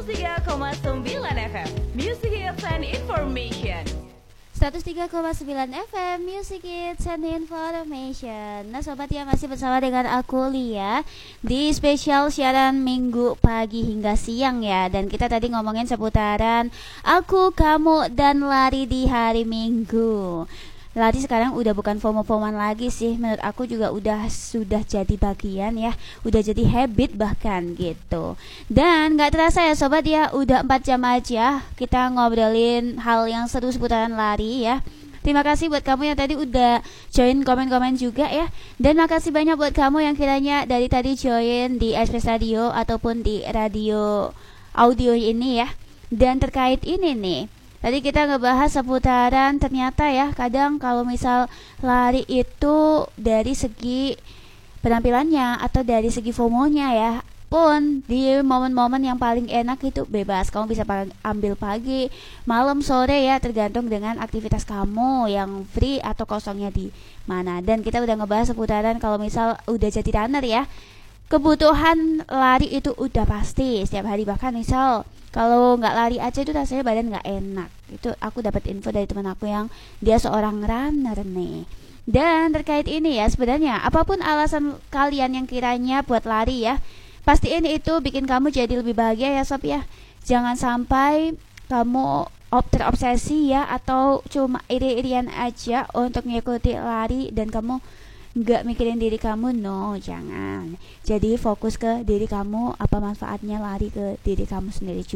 103,9 FM Music Hits and Information. 103,9 FM Music Hits and Information. Nah sobat ya, masih bersama dengan aku Lia di spesial siaran minggu pagi hingga siang ya. Dan kita tadi ngomongin seputaran aku, kamu, dan lari di hari Minggu. Lari sekarang udah bukan FOMO-FOMOan lagi sih. Menurut aku juga sudah jadi bagian ya, udah jadi habit bahkan gitu. Dan gak terasa ya sobat ya, udah 4 jam aja kita ngobrolin hal yang seru seputaran lari ya. Terima kasih buat kamu yang tadi udah join komen-komen juga ya. Dan makasih banyak buat kamu yang kiranya dari tadi join di Express Radio ataupun di radio audio ini ya. Dan terkait ini nih, tadi kita ngebahas seputaran ternyata ya, kadang kalau misal lari itu dari segi penampilannya atau dari segi FOMO-nya ya, pun di momen-momen yang paling enak itu bebas. Kamu bisa ambil pagi, malam, sore ya, tergantung dengan aktivitas kamu yang free atau kosongnya di mana. Dan kita udah ngebahas seputaran kalau misal udah jadi runner ya, kebutuhan lari itu udah pasti setiap hari. Bahkan misal kalau nggak lari aja itu rasanya badan nggak enak. Itu aku dapat info dari teman aku yang dia seorang runner nih. Dan terkait ini ya, sebenarnya apapun alasan kalian yang kiranya buat lari ya, pastiin itu bikin kamu jadi lebih bahagia ya sob ya. Jangan sampai kamu terobsesi ya, atau cuma iri-irian aja untuk ngikuti lari dan kamu nggak mikirin diri kamu. No, jangan. Jadi fokus ke diri kamu, apa manfaatnya lari ke diri kamu sendiri juga.